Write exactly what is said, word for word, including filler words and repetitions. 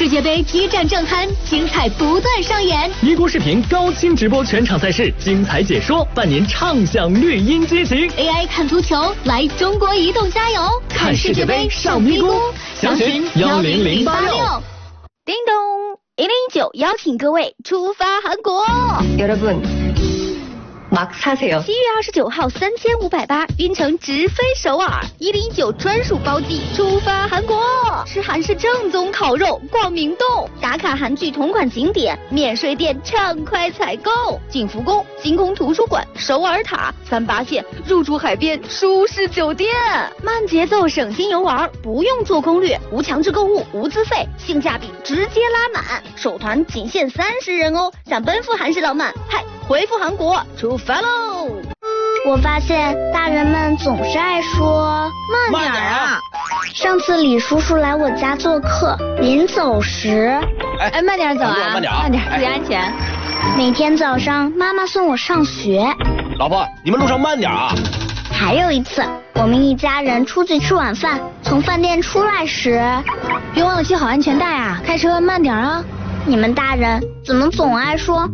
世界杯激战正酣，精彩不断上演。 咪咕视频高清直播全场赛事，精彩解说，伴您畅享绿茵激情。 A I 看足球，来中国移动加油！ 看世界杯上咪咕，详询幺零零八六。 叮咚，一零一九邀请各位出发韩国。 여러분 막 사세요。 七月二十九号，三千五百八，晕乘直飞首尔，一零一九专属包机出发韩国，吃韩式正宗烤肉，逛明洞，打卡韩剧同款景点，免税店畅快采购，景福宫、星空图书馆、首尔塔、三八线，入住海边舒适酒店，慢节奏省心游玩，不用做攻略，无强制购物，无资费，性价比直接拉满，首团仅限三十人哦，想奔赴韩式浪漫，嗨，回复韩国出发喽！ 我发现大人们总是爱说慢点啊。 上次李叔叔来我家做客，临走时， 哎，慢点走啊，慢点，慢点，注意安全。 每天早上妈妈送我上学。 老婆，你们路上慢点啊。 还有一次，我们一家人出去吃晚饭，从饭店出来时， 别忘了系好安全带啊，开车慢点啊。 你们大人怎么总爱说